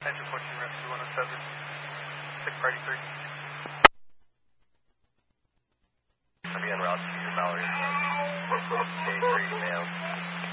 Engine 14 Rescue 107, 6 Party 3. I'll be en route to your Mallory. K3 male.